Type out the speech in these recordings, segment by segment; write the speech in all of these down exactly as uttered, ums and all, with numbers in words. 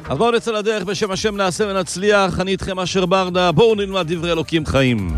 אז בואו נצא לדרך, בשם השם נעשה ונצליח. אני איתכם אשר ברדה, בואו נלמד דברי אלוקים חיים.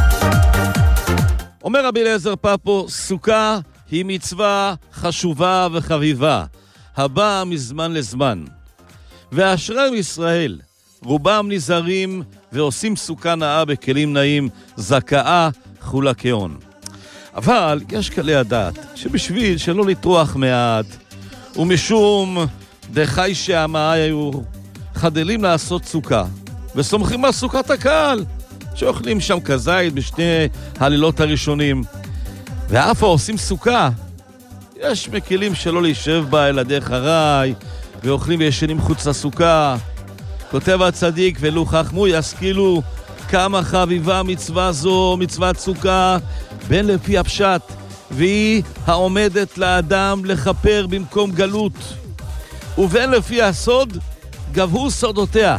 אומר רבי אליעזר פאפו, סוכה היא מצווה חשובה וחביבה, הבאה מזמן לזמן. ואשרי ישראל, רובם נזהרים ועושים סוכה נאה בכלים נאים, זכאה חולה כהון. אבל יש כלי הדעת שבשביל שלא לטרוח מעט, ומשום דחי שעמה היו חדלים לעשות סוכה, וסומכים על סוכת הקהל, שאוכלים שם כזית בשני הלילות הראשונים, ואף העושים סוכה, יש מקלים שלא להישב בה אלא דרך הרי, ואוכלים וישנים חוץ לסוכה. כותב הצדיק, ולו חכמו ישכילו כמה חביבה מצווה זו, מצוות סוכה, בין לפי הפשט, והיא העומדת לאדם לכפר במקום גלות, ובין לפי הסוד גבהו סודותיה.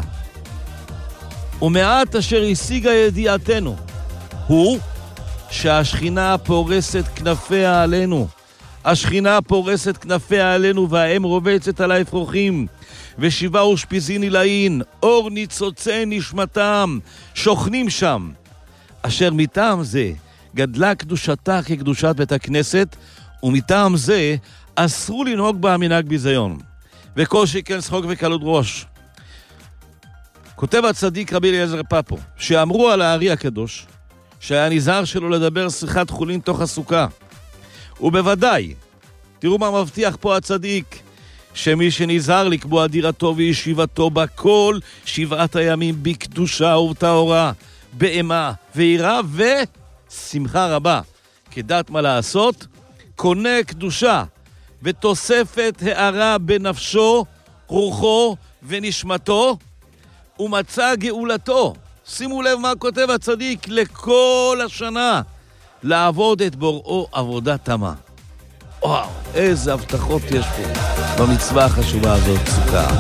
ומעט אשר השיגה ידיעתנו הוא שהשכינה פורסת כנפיה עלינו, השכינה פורסת כנפיה עלינו, והאם רובצת על האפרוחים, ושיבה ושפיזין עילאין, אור ניצוצי נשמתם, שוכנים שם. אשר מטעם זה גדלה קדושתה כקדושת בית הכנסת, ומטעם זה אסרו לנהוג בה מנהג ביזיון, וכל שכן שחוק וקלות ראש. כותב הצדיק רבי אליעזר פאפו, שאמרו על הארי הקדוש, שהיה נזהר שלו לדבר שיחת חולין תוך הסוכה. ובוודאי, תראו מה מבטיח פה הצדיק, שמי שנזהר לקבוע דירתו וישיבתו בכל שבעת הימים בקדושה ובטהרה, באמה ויראה ושמחה רבה, כדעת מה לעשות, קונה קדושה ותוספת הערה בנפשו, רוחו ונשמתו, ומצא גאולתו. שימו לב מה כותב הצדיק, לכל השנה לעבוד את בוראו עבודה תמה. וואו, איזה הבטחות יש פה במצווה החשובה הזאת, סוכה.